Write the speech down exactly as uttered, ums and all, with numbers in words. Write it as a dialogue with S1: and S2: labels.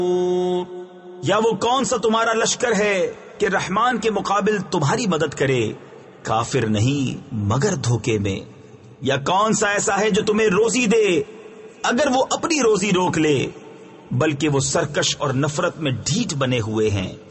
S1: या वो कौन सा तुम्हारा लश्कर है कि रहमान के मुकाबिल तुम्हारी मदद करे, काफिर नहीं मगर धोखे में। या कौन सा ऐसा है जो तुम्हें रोजी दे अगर वो अपनी रोजी रोक ले, बल्कि वो सरकश और नफरत में ढीठ बने हुए हैं।